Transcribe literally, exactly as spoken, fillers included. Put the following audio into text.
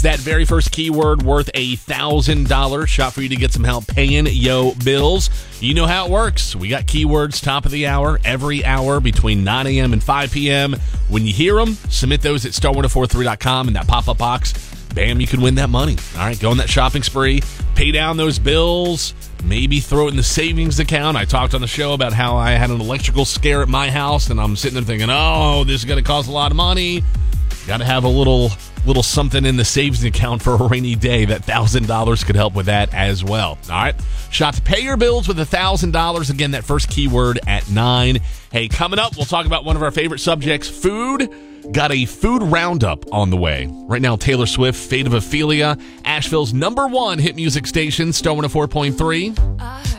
That very first keyword worth a thousand dollars. Shot for you to get some help paying yo bills. You know how it works. We got keywords top of the hour every hour between nine a.m. and five p.m. When you hear them, submit those at star one oh four three dot com in that pop-up box. Bam, you can win that money. All right, go on that shopping spree, pay down those bills, maybe throw it in the savings account. I talked on the show about how I had an electrical scare at my house, and I'm sitting there thinking, oh, this is going to cost a lot of money. Got to have a little little something in the savings account for a rainy day. That one thousand dollars could help with that as well. All right, shot to pay your bills with one thousand dollars. Again, that first keyword at nine. Hey, coming up, we'll talk about one of our favorite subjects, food. Got a food roundup on the way. Right now, Taylor Swift, Fate of Ophelia, Asheville's number one hit music station, Star one oh four point three.